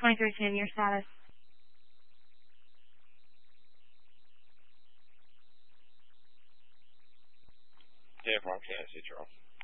2310, your status. Yeah, from Kansas City, Charles.